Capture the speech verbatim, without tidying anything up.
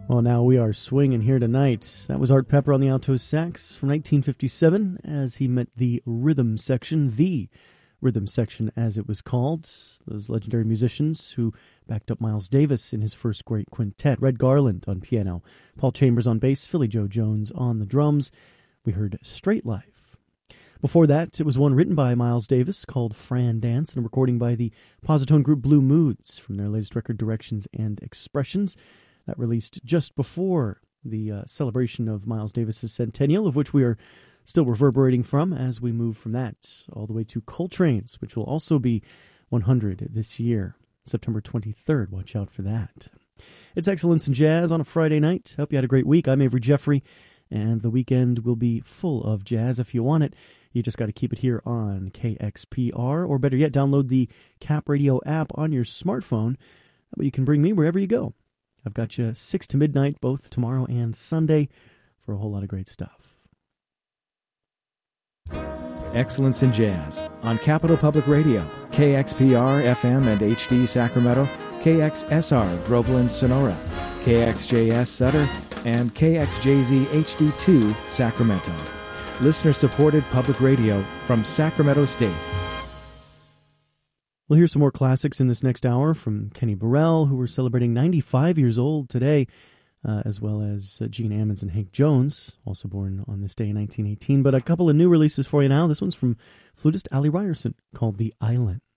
Well, now we are swinging here tonight. That was Art Pepper on the alto sax from nineteen fifty-seven as he met the rhythm section, the rhythm section as it was called. Those legendary musicians who backed up Miles Davis in his first great quintet. Red Garland on piano, Paul Chambers on bass, Philly Joe Jones on the drums. We heard Straight Life. Before that, it was one written by Miles Davis called Fran Dance and a recording by the Positone group Blue Moods from their latest record Directions and Expressions. That released just before the uh, celebration of Miles Davis's centennial, of which we are still reverberating from as we move from that all the way to Coltrane's, which will also be one hundred this year, September twenty-third. Watch out for that. It's Excellence in Jazz on a Friday night. Hope you had a great week. I'm Avery Jeffrey, and the weekend will be full of jazz. If you want it, you just got to keep it here on K X P R, or better yet, download the Cap Radio app on your smartphone. That way you can bring me wherever you go. I've got you six to midnight, both tomorrow and Sunday, for a whole lot of great stuff. Excellence in Jazz on Capital Public Radio, K X P R, F M and H D Sacramento, K X S R, Groveland, Sonora, K X J S Sutter, and K X J Z H D two, Sacramento. Listener-supported public radio from Sacramento State. We'll hear some more classics in this next hour from Kenny Burrell, who are celebrating ninety-five years old today, uh, as well as uh, Gene Ammons and Hank Jones, also born on this day in nineteen eighteen. But a couple of new releases for you now. This one's from flutist Ali Ryerson, called The Island.